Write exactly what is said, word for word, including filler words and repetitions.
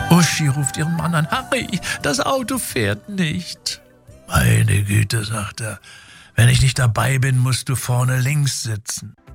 Uschi ruft ihren Mann an. Harry, das Auto fährt nicht. Meine Güte, sagt er. Wenn ich nicht dabei bin, musst du vorne links sitzen.